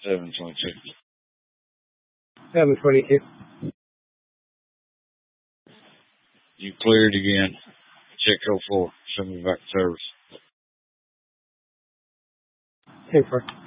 722. 722. You cleared again. Check code 4. Send me back to service. 10-4.